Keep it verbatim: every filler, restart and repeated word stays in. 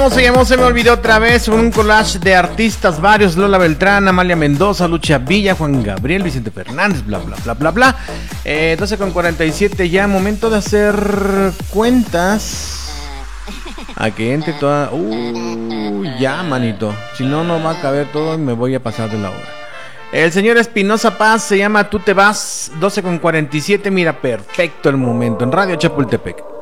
Se llamó, se me olvidó otra vez, un collage de artistas varios: Lola Beltrán, Amalia Mendoza, Lucha Villa, Juan Gabriel, Vicente Fernández, bla bla bla bla bla. eh, doce con cuarenta y siete ya, momento de hacer cuentas. A que entre toda. Uh, ya, manito. Si no, no va a caber todo y me voy a pasar de la hora. El señor Espinosa Paz se llama Tú te vas. Doce con cuarenta y siete, mira, perfecto el momento en Radio Chapultepec.